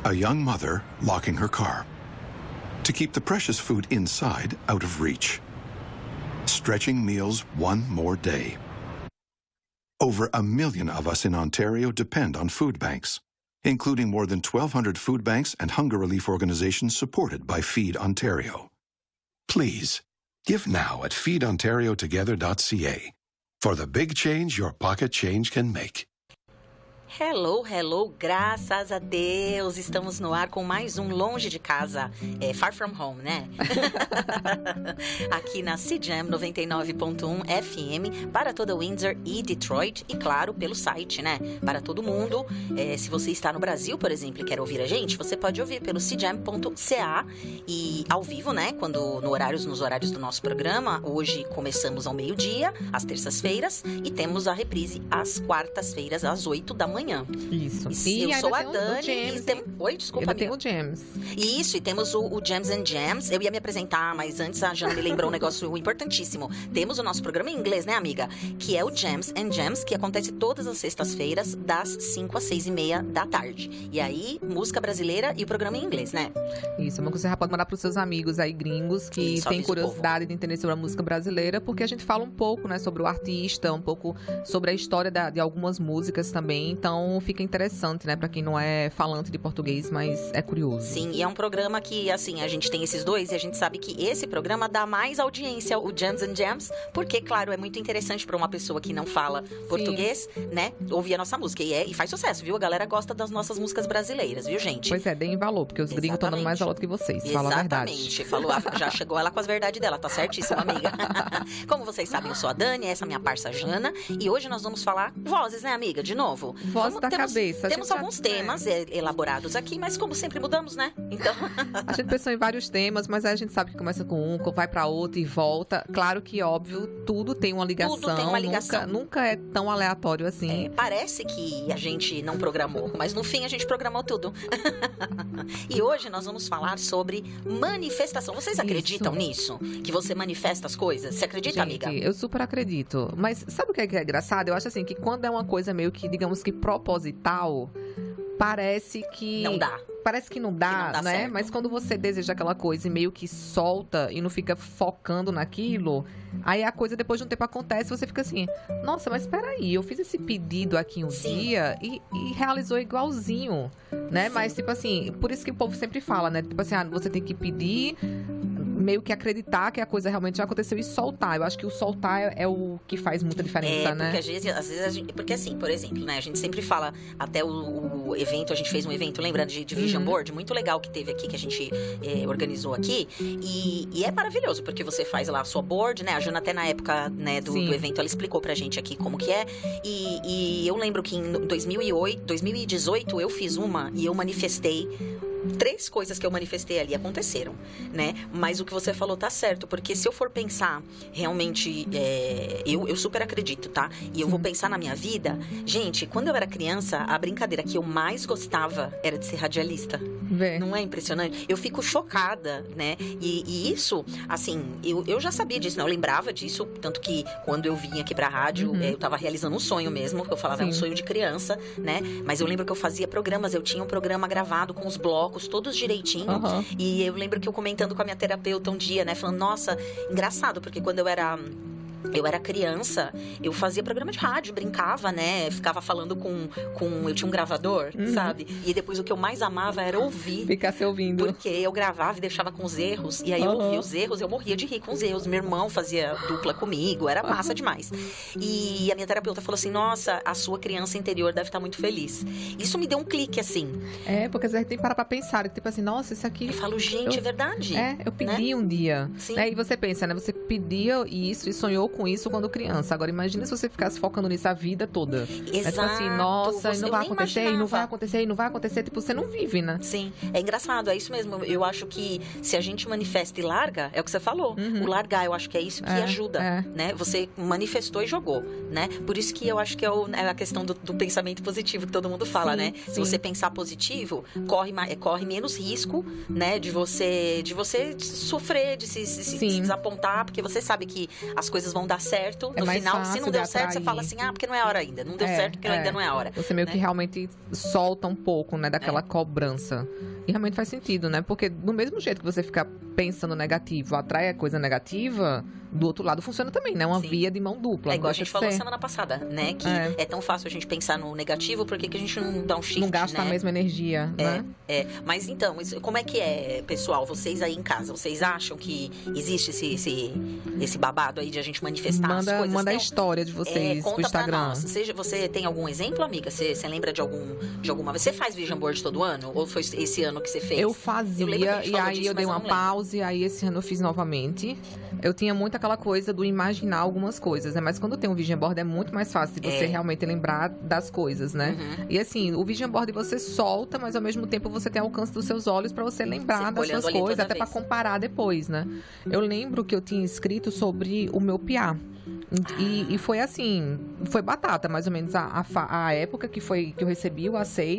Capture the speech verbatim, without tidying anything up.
A young mother locking her car to keep the precious food inside out of reach. Stretching meals one more day. Over a million of us in Ontario depend on food banks, including more than twelve hundred food banks and hunger relief organizations supported by Feed Ontario. Please, give now at feed ontario together dot c a for the big change your pocket change can make. Hello, hello, graças a Deus, estamos no ar com mais um Longe de Casa, é, Far From Home, né? Aqui na C J A M noventa e nove ponto um F M, para toda Windsor e Detroit, e claro, pelo site, né? Para todo mundo, é, se você está no Brasil, por exemplo, e quer ouvir a gente, você pode ouvir pelo c j a m ponto c a e ao vivo, né? Quando, no horários, nos horários do nosso programa, hoje começamos ao meio-dia, às terças-feiras, e temos a reprise às quartas-feiras, às oito da manhã. Isso. E, e eu sou a tem Dani. James, e tem... Oi, desculpa, ainda amiga. tem o James. Isso, e temos o, o Jams and Jams. Eu ia me apresentar, mas antes a Jana me lembrou um negócio importantíssimo. Temos o nosso programa em inglês, né, amiga? Que é o Jams and Jams, que acontece todas as sextas-feiras, das cinco às seis e meia da tarde. E aí, música brasileira e o programa em inglês, né? Isso, mas você já pode mandar para os seus amigos aí gringos que Isso, têm avisa o curiosidade de entender sobre a música brasileira, porque a gente fala um pouco, né, sobre o artista, um pouco sobre a história da, de algumas músicas também, então fica interessante, né, para quem não é falante de português, mas é curioso. Sim, e é um programa que, assim, a gente tem esses dois e a gente sabe que esse programa dá mais audiência, o Jams and Jams, porque, claro, é muito interessante para uma pessoa que não fala português, Sim. né, ouvir a nossa música. E, é, e faz sucesso, viu? A galera gosta das nossas músicas brasileiras, viu, gente? Pois é, deem valor, porque os Exatamente. gringos estão dando mais valor do que vocês, fala a verdade. Exatamente, falou, já chegou ela com as verdades dela, tá certíssima, amiga. Como vocês sabem, eu sou a Dani, essa é a minha parça Jana, e hoje nós vamos falar vozes, né, amiga? De novo. Vozes vamos, da temos, cabeça. Temos alguns já... temas é. elaborados aqui, mas como sempre mudamos, né? Então... A gente pensou em vários temas, mas aí a gente sabe que começa com um, vai pra outro e volta. Claro que, óbvio, tudo tem uma ligação. Tudo tem uma ligação. Nunca, nunca é tão aleatório assim. É, parece que a gente não programou, mas no fim a gente programou tudo. E hoje nós vamos falar sobre manifestação. Vocês acreditam Isso. nisso? Que você manifesta as coisas? Você acredita, gente, amiga? Eu super acredito. Mas sabe o que é, que é engraçado? Eu acho assim, que quando é uma coisa meio que, digamos que proposital, parece que... Não dá. Parece que não dá, que não dá né? certo. Mas quando você deseja aquela coisa e meio que solta e não fica focando naquilo, aí a coisa depois de um tempo acontece e você fica assim, nossa, mas peraí, eu fiz esse pedido aqui um Sim. dia e, e realizou igualzinho, né? Sim. Mas tipo assim, por isso que o povo sempre fala, né? Tipo assim, ah, você tem que pedir, meio que acreditar que a coisa realmente já aconteceu e soltar. Eu acho que o soltar é, é o que faz muita diferença, é, né? Porque às vezes, às vezes a gente, porque assim, por exemplo, né? A gente sempre fala, até o, o evento, a gente fez um evento, lembra de, de Vision Uhum. Board, muito legal que teve aqui, que a gente é, organizou aqui, e, e é maravilhoso, porque você faz lá a sua board, né? A Jana até na época, né, do, do evento, ela explicou pra gente aqui como que é, e, e eu lembro que em dois mil e oito, dois mil e dezoito eu fiz uma e eu manifestei três coisas que eu manifestei ali aconteceram, né? Mas o que você falou tá certo, porque se eu for pensar, realmente, é, eu, eu super acredito, tá? E eu vou pensar na minha vida, gente, quando eu era criança, a brincadeira que eu mais gostava era de ser radialista. Vê. Não é impressionante? Eu fico chocada, né? E, e isso, assim, eu, eu já sabia disso, né? Eu lembrava disso, tanto que quando eu vim aqui pra rádio, Uhum. eu tava realizando um sonho mesmo, que eu falava, Sim. é um sonho de criança, né? Mas eu lembro que eu fazia programas, eu tinha um programa gravado com os blocos, todos direitinho. Uhum. E eu lembro que eu comentando com a minha terapeuta um dia, né? Falando, nossa, engraçado, porque quando eu era... Eu era criança, eu fazia programa de rádio, brincava, né? Ficava falando com... com eu tinha um gravador, Uhum. sabe? E depois o que eu mais amava era ouvir. Ficar se ouvindo. Porque eu gravava e deixava com os erros. E aí eu Uhum. ouvia os erros, eu morria de rir com os erros. Meu irmão fazia dupla comigo, era massa demais. E a minha terapeuta falou assim, nossa, a sua criança interior deve estar muito feliz. Isso me deu um clique, assim. É, porque às vezes tem que parar pra pensar, tipo assim, nossa, isso aqui... Eu falo, gente, Eu- é verdade. É, eu pedi um dia. Sim. Né? E você pensa, né? Você pedia isso e sonhou com isso quando criança. Agora, imagina se você ficasse focando nisso a vida toda. É tipo assim, Exato. nossa, e Você- não eu vai nem acontecer, e não imaginava. vai acontecer, e não vai acontecer. Tipo, você não vive, né? Sim, é engraçado, é isso mesmo. Eu acho que se a gente manifesta e larga, é o que você falou. Uhum. O largar, eu acho que é isso que É, ajuda, é. né? Você manifestou e jogou, né? Por isso que eu acho que é, o- é a questão do, do pensamento positivo que todo mundo fala, Sim, né? sim. Se você pensar positivo, corre, ma- corre menos risco, né? De você, de você sofrer, de se, se- se Sim. desapontar, porque você sabe que as coisas vão não dá certo. É no mais final, se fácil não de deu certo, atrair. você fala assim, ah, porque não é a hora ainda. Não deu É, certo porque é. ainda não é a hora. Você meio né? que realmente solta um pouco, né, daquela É. cobrança. E realmente faz sentido, né? Porque do mesmo jeito que você fica pensando negativo, atrai a coisa negativa, do outro lado funciona também, né? Uma Sim. via de mão dupla. É não igual a deixa gente de falou ser. semana passada, né? Que É. é. tão fácil a gente pensar no negativo, por que que a gente não dá um shift, Não gasta né? a mesma energia, É, né? é. Mas então, isso- como é que é, pessoal? Vocês aí em casa, vocês acham que existe esse, esse, esse babado aí de a gente manifestar as Manda, coisas? manda a Tem um- história de É, vocês conta pro Instagram. pra nós. Seja, você tem algum exemplo, amiga? Você, você lembra de, algum, de alguma vez? Você faz vision board todo ano? Ou foi esse ano que você fez? Eu Eu fazia, lembro que a gente e falou aí disso, eu dei mas eu uma não lembro. pausa, e aí esse ano eu fiz novamente. Eu tinha muito aquela coisa do imaginar algumas coisas, né? Mas quando tem um vision board é muito mais fácil de você É. realmente lembrar das coisas, né? Uhum. E assim, o vision board você solta, mas ao mesmo tempo você tem alcance dos seus olhos pra você lembrar Sim, das olhando suas ali coisas, toda até pra vez. comparar depois, né? Eu lembro que eu tinha escrito sobre o meu piá. E, e foi assim, foi batata, mais ou menos a, a, fa- a época que foi que eu recebi o aceite.